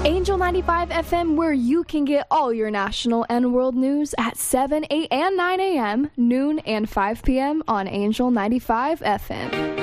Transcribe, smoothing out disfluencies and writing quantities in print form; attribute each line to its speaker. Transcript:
Speaker 1: Angel 95 FM, where you can get all your national and world news at 7, 8, and 9 a.m., noon, and 5 p.m. on Angel 95 FM.